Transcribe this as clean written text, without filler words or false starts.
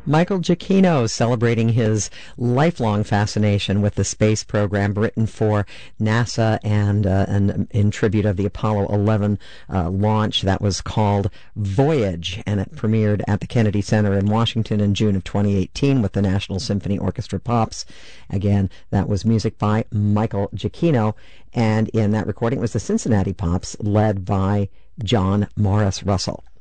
Michael Giacchino celebrating his lifelong fascination with the space program written for NASA and in tribute of the Apollo 11 launch. That was called Voyage, and it premiered at the Kennedy Center in Washington in June of 2018 with the National Symphony Orchestra Pops. Again, that was music by Michael Giacchino, and in that recording it was the Cincinnati Pops led by John Morris Russell.